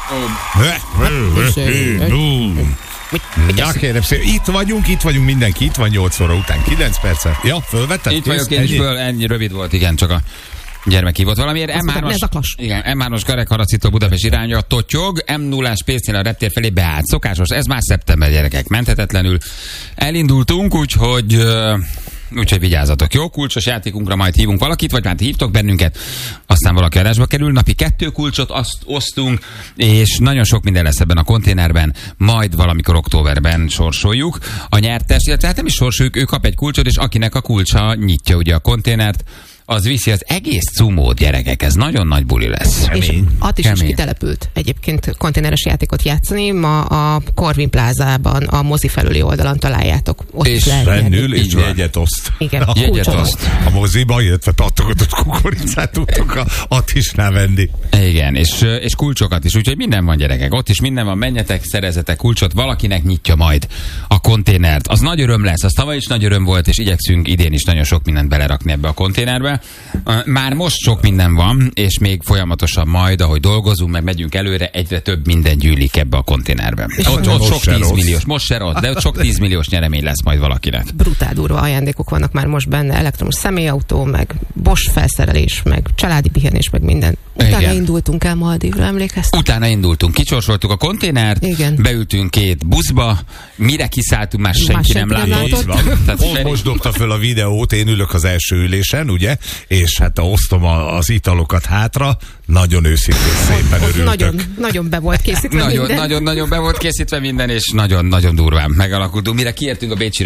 Ja, kérem szépen, itt vagyunk mindenki, itt van 8 óra után, 9 percet. Ja, fölvetted? Itt vagyok én is föl, ennyi rövid volt, igen, csak a gyermek hívott valamiért. M3-as Kerekharacitól Budapest irányra totyog, M0-ás Pécnél a reptér felé beállt. Szokásos, ez már szeptember, gyerekek, menthetetlenül. Elindultunk, úgyhogy vigyázzatok. Jó, kulcsos játékunkra majd hívunk valakit, vagy már hívtok bennünket, aztán valaki adásba kerül. Napi 2 kulcsot osztunk, és nagyon sok minden lesz ebben a konténerben, majd valamikor októberben sorsoljuk. A nyertes, illetve hát nem is sorsoljuk, ő kap egy kulcsot, és akinek a kulcsa nyitja ugye a konténert, az viszi az egész cumót, gyerekek, ez nagyon nagy buli lesz. És Attis is kitelepült egyébként konténeres játékot játszani, ma a Corvin plázában, a mozi felüli oldalon találjátok. Ott és rennül, és jegyet oszt. Igen, jegyet oszt. A moziba, illetve pattogatott kukoricát tudtok a Attisnál venni. Igen, és kulcsokat is, úgyhogy minden van, gyerekek, ott is minden van, menjetek, szerezetek kulcsot, valakinek nyitja majd a konténert. Az nagy öröm lesz, az tavaly is nagy öröm volt, és igyekszünk idén is nagyon sok mindent belerakni ebbe a konténerbe. Már most sok minden van, és még folyamatosan majd, ahogy dolgozunk, meg megyünk előre, egyre több minden gyűlik ebbe a konténerbe. Ott sok 10 milliós, most se rossz, de ott sok 10 milliós nyeremény lesz majd valakinek. Brutál durva ajándékok vannak már most benne, elektromos személyautó, meg Bosch felszerelés, meg családi pihenés, meg minden. Utána indultunk el Maldívra, emlékeztek? Utána indultunk, kicsorsoltuk a konténert, igen. Beültünk 2 buszba, mire kiszálltunk, már senki nem látott. Most dobta föl a videót, én ülök az első ülésen, ugye, és hát osztom az italokat hátra, nagyon őszintén szépen örültök. Nagyon be volt készítve minden. Nagyon be volt készítve minden, és nagyon durván megalakultunk. Mire kiértünk a bécsi